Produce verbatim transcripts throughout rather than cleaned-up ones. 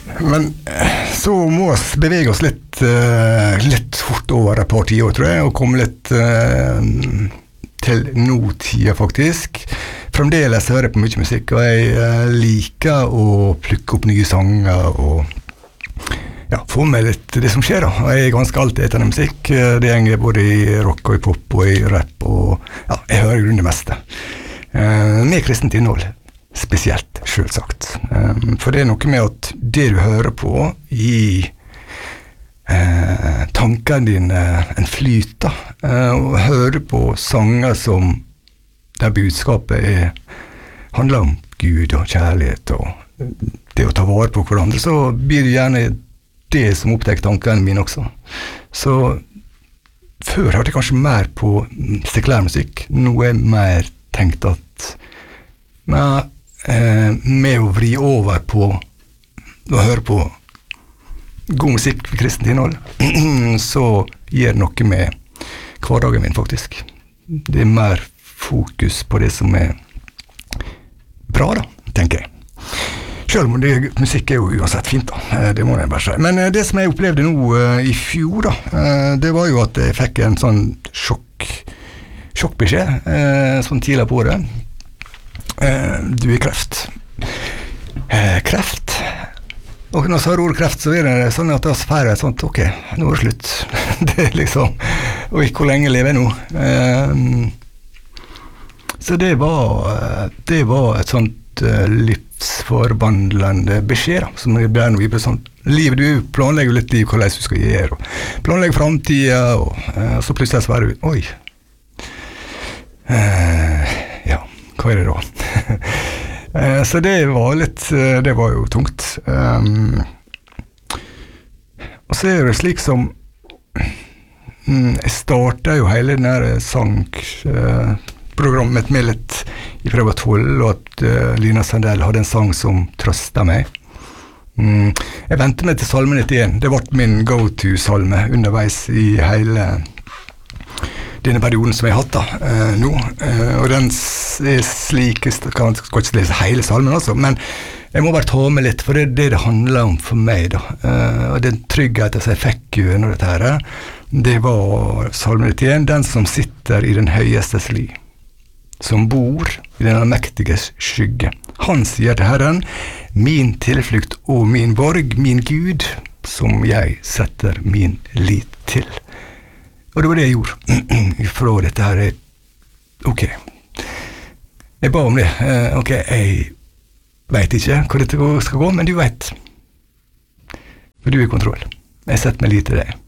Men så må vi bevege oss litt, uh, litt fort over et par tiår, tror jeg, og komme litt uh, til nåtida, faktisk. Fremdeles hører jeg på mye musikk, og jeg uh, liker å plukke opp nye sanger og ja, få med litt det som skjer da. Jeg er ganske alltid etter musikk. Det gjenger både i rock og i pop og i rap, og ja, jeg hører i grunnen det meste. Uh, med kristent innhold. Spesielt, selvsagt. Um, for det er noe med at det du hører på gir uh, tankene dine en flyt da. Uh, og høre på sanger som der budskapet er, handler om Gud og kjærlighet og det å ta vare på hverandre, så blir det gjerne det som oppdekker tankene mine også. Så før hadde jeg kanskje mer på sekulær musikk. Nå er jeg mer tenkt at nei, Eh, med å vri over på å høre på god musikk med kristent innhold, så gir det noe med hverdagen min, faktisk. Det er mer fokus på det som er bra, da, tenker jeg. Selv om det, musikk er jo uansett fint, da. Det må jeg bare si. Men det som jeg opplevde nå uh, i fjor, da, uh, det var jo at jeg fikk en sånn sjokk, sjokkbeskjed, uh, sånn tidligere på året. Uh, du er kreft. Uh, kreft. Og når jeg har ordet kreft, så er det sånn at det er færre sånt, ok, nå er det slutt. Det er liksom, og ikke hvor lenge lever jeg nå. Uh, så det var, det var et sånt uh, livsforvandlende beskjed, da, som det ble noe i sånn. Livet, du planlegger jo litt liv, hvordan du skal gjøre, og planlegger fremtiden, og uh, så plutselig så var du, oi. Uh, ja. Hva er det da? Så det var litt, det var jo tungt. Um, og så er det slik som, um, jeg startet jo hele denne sangprogrammet uh, med litt i prøve tolv, og at uh, Lina Sandell hadde en sang som trøstet meg. Um, jeg ventet meg til salmen nittien. Det var min go-to-salme underveis i hele denne perioden som jeg har hatt da, uh, nå, uh, og den er slik, jeg kan ikke lese hele salmen altså, men jeg må bare ta med litt, for det er det det handler om for meg da, uh, og den tryggheten som jeg fikk under dette her, det var salmen nittien, den som sitter i den høyestes ly, som bor i den mektiges skygge. Han sier til Herren, min tilflukt og min borg, min Gud, som jeg setter min lit til. Og det var det jeg gjorde fra dette her. Ok, jeg ba om det. Uh, ok, jeg vet ikke hvor dette skal gå, men du vet. For du er i kontroll. Jeg setter meg litt til deg.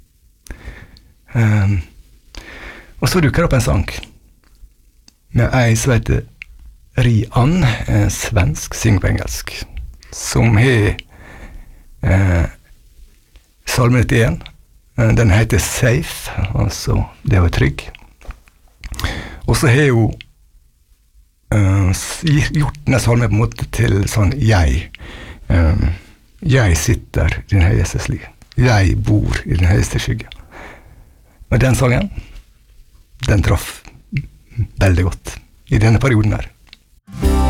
Um, og så dukker det opp en sang med ei som heter Rian, en svensk, synger på engelsk, som har uh, salmen nittien. Den heter Safe, altså det var trygg. Og så har hun uh, gjort denne salmen på en måte til sånn jeg. Um, jeg sitter i den høyeste ly. Jeg bor i den høyeste skygge. Og den sangen, den traff veldig godt i denne perioden her.